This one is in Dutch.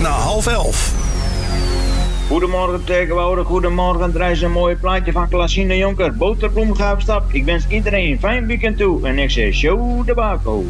na 10:30. Goedemorgen tegenwoordig, goedemorgen. Er is een mooi plaatje van Klasine Jonker. Boterbloem Gaafstap. Ik wens iedereen een fijn weekend toe. En ik zeg show de bako.